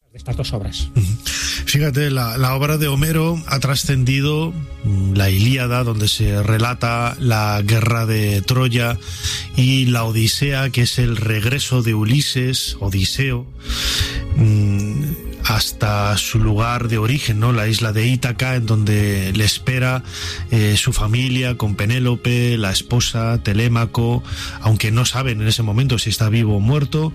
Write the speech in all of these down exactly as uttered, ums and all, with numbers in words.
de estas dos obras. Fíjate, la, la obra de Homero ha trascendido la Ilíada, donde se relata la guerra de Troya, y la Odisea, que es el regreso de Ulises, Odiseo, hasta su lugar de origen, ¿no? La isla de Ítaca, en donde le espera eh, su familia con Penélope, la esposa, Telémaco, aunque no saben en ese momento si está vivo o muerto,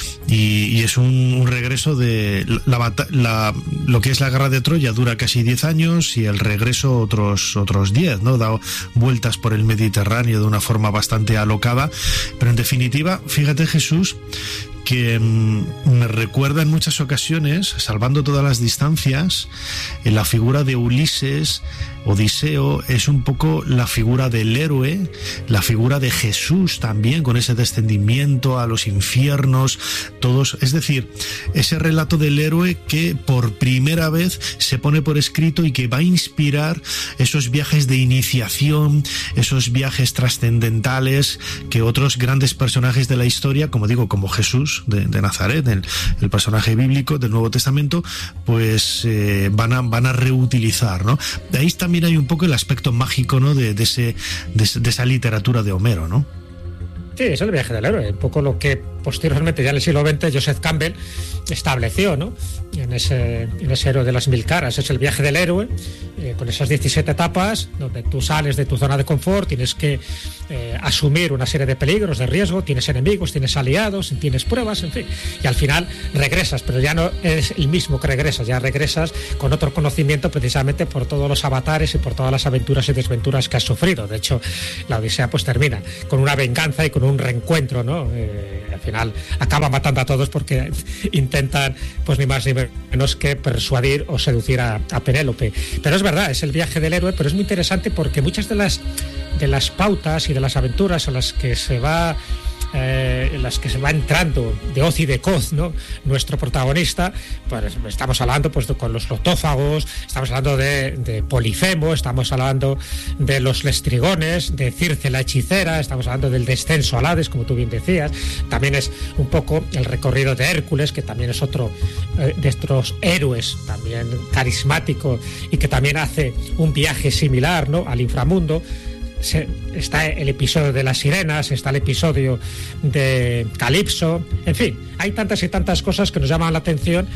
y, y es un, un regreso de la, la, lo que es la guerra de Troya dura casi diez años y el regreso otros otros diez, ¿no? Da vueltas por el Mediterráneo de una forma bastante alocada, pero en definitiva, fíjate, Jesús, que me recuerda en muchas ocasiones, salvando todas las distancias, en la figura de Ulises. Odiseo es un poco la figura del héroe, la figura de Jesús también, con ese descendimiento a los infiernos, todos, es decir, ese relato del héroe que por primera vez se pone por escrito y que va a inspirar esos viajes de iniciación, esos viajes trascendentales que otros grandes personajes de la historia, como digo, como Jesús de, de Nazaret, el, el personaje bíblico del Nuevo Testamento, pues eh, van a van a reutilizar, ¿no? De ahí también hay un poco el aspecto mágico, ¿no? de, de, ese, de, de esa literatura de Homero, ¿no? Sí, es el viaje del héroe, un poco lo que posteriormente, ya en el siglo veinte, Joseph Campbell estableció, ¿no? En ese, en ese héroe de las mil caras. Es el viaje del héroe, eh, con esas diecisiete etapas, donde tú sales de tu zona de confort, tienes que eh, asumir una serie de peligros, de riesgo, tienes enemigos, tienes aliados, tienes pruebas, en fin. Y al final regresas, pero ya no eres el mismo que regresas, ya regresas con otro conocimiento, precisamente por todos los avatares y por todas las aventuras y desventuras que has sufrido. De hecho, la Odisea pues termina con una venganza y con un reencuentro, ¿no? Eh, al final acaba matando a todos porque intentan, pues ni más ni menos que persuadir o seducir a, a Penélope. Pero es verdad, es el viaje del héroe, pero es muy interesante porque muchas de las de las pautas y de las aventuras a las que se va Eh, en las que se va entrando de hoz y de coz, ¿no? Nuestro protagonista, pues estamos hablando pues de, con los lotófagos, estamos hablando de, de Polifemo, estamos hablando de los lestrigones, de Circe la hechicera, estamos hablando del descenso al Hades, como tú bien decías. También es un poco el recorrido de Hércules, que también es otro eh, de estos héroes también carismático y que también hace un viaje similar, ¿no? Al inframundo. Se, está el episodio de las sirenas, está el episodio de Calipso, en fin, hay tantas y tantas cosas que nos llaman la atención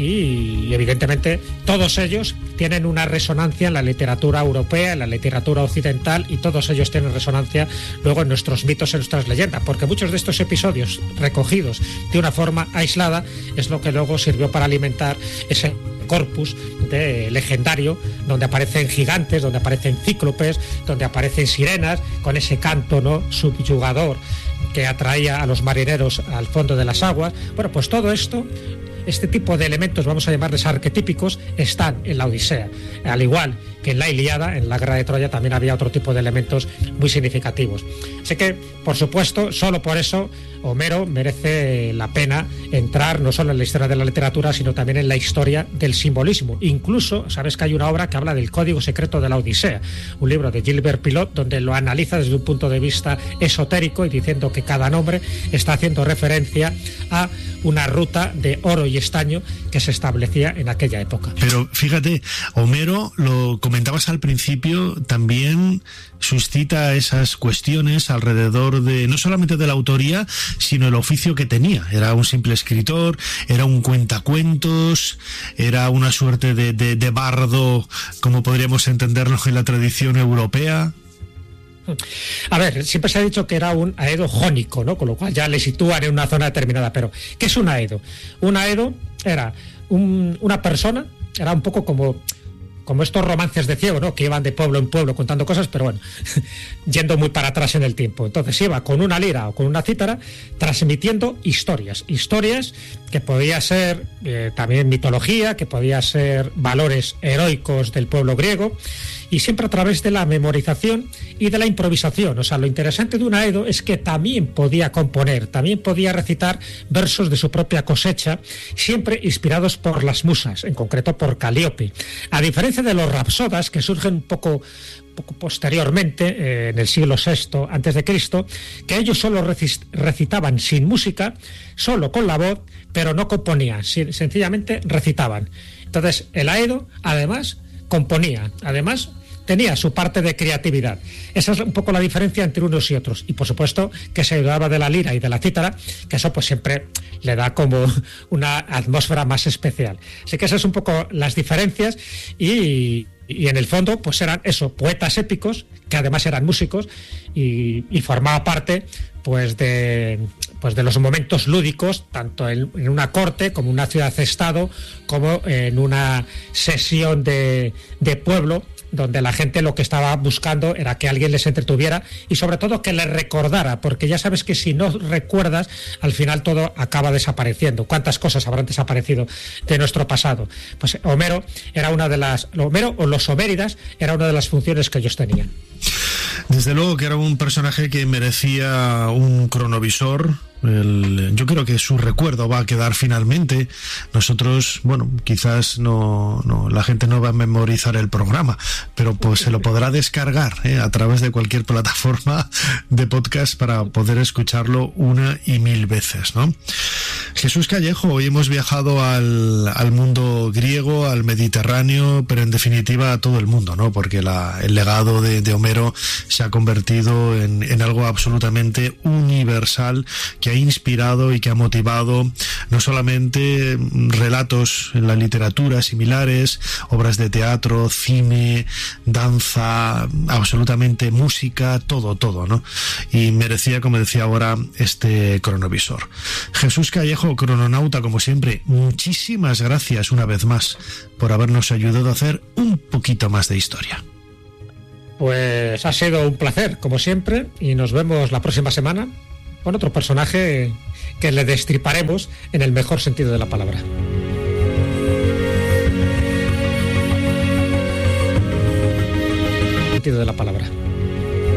y, y evidentemente todos ellos tienen una resonancia en la literatura europea, en la literatura occidental, y todos ellos tienen resonancia luego en nuestros mitos, en nuestras leyendas, porque muchos de estos episodios recogidos de una forma aislada es lo que luego sirvió para alimentar ese corpus de legendario, donde aparecen gigantes, donde aparecen cíclopes, donde aparecen sirenas, con ese canto, ¿no?, subyugador que atraía a los marineros al fondo de las aguas. Bueno, pues todo esto, este tipo de elementos, vamos a llamarles arquetípicos, están en la Odisea. Al igual que en la Ilíada, en la guerra de Troya, también había otro tipo de elementos muy significativos. Así que, por supuesto, solo por eso Homero merece la pena entrar no solo en la historia de la literatura, sino también en la historia del simbolismo. Incluso, sabes que hay una obra que habla del código secreto de la Odisea, un libro de Gilbert Pilot, donde lo analiza desde un punto de vista esotérico y diciendo que cada nombre está haciendo referencia a una ruta de oro y estaño que se establecía en aquella época. Pero fíjate, Homero, lo comentabas al principio, también suscita esas cuestiones alrededor de, no solamente de la autoría, sino el oficio que tenía. Era un simple escritor, era un cuentacuentos, era una suerte de, de, de bardo, como podríamos entenderlo en la tradición europea. A ver, siempre se ha dicho que era un aedo jónico, ¿no? Con lo cual ya le sitúan en una zona determinada. Pero, ¿qué es un aedo? Un aedo era un, una persona, era un poco como... como estos romances de ciego, ¿no?, que iban de pueblo en pueblo contando cosas, pero bueno, yendo muy para atrás en el tiempo. Entonces iba con una lira o con una cítara transmitiendo historias, historias que podía ser eh, también mitología, que podía ser valores heroicos del pueblo griego, y siempre a través de la memorización y de la improvisación. O sea, lo interesante de un aedo es que también podía componer, también podía recitar versos de su propia cosecha, siempre inspirados por las musas, en concreto por Calíope. A diferencia diferencia de los rapsodas, que surgen un poco, poco posteriormente, eh, en el siglo sexto antes de Cristo, que ellos solo recitaban sin música, solo con la voz, pero no componían, sencillamente recitaban. Entonces, el aedo, además, componía, además tenía su parte de creatividad. Esa es un poco la diferencia entre unos y otros. Y por supuesto que se ayudaba de la lira y de la cítara, que eso pues siempre le da como una atmósfera más especial. Así que esas son un poco las diferencias y, y en el fondo pues eran eso, poetas épicos, que además eran músicos y, y formaba parte pues de, pues de los momentos lúdicos, tanto en, en una corte como en una ciudad-estado, como en una sesión de, de pueblo, donde la gente lo que estaba buscando era que alguien les entretuviera y sobre todo que les recordara, porque ya sabes que si no recuerdas, al final todo acaba desapareciendo. ¿Cuántas cosas habrán desaparecido de nuestro pasado? Pues Homero era una de las, Homero o los Homéridas era una de las funciones que ellos tenían. Desde luego que era un personaje que merecía un cronovisor. El, yo creo que su recuerdo va a quedar finalmente. Nosotros, bueno, quizás no, no la gente no va a memorizar el programa, pero pues se lo podrá descargar ¿eh? a través de cualquier plataforma de podcast para poder escucharlo una y mil veces, ¿no? Jesús Callejo, hoy hemos viajado al, al mundo griego, al Mediterráneo, pero en definitiva a todo el mundo, ¿no? Porque la, el legado de, de Homero se ha convertido en, en algo absolutamente universal, que ha inspirado y que ha motivado no solamente relatos en la literatura similares, obras de teatro, cine, danza, absolutamente música, todo, todo, ¿no? Y merecía, como decía ahora, este cronovisor. Jesús Callejo, crononauta, como siempre, muchísimas gracias una vez más por habernos ayudado a hacer un poquito más de historia. Pues ha sido un placer, como siempre, y nos vemos la próxima semana con otro personaje que le destriparemos en el mejor sentido de la palabra. Sentido de la palabra.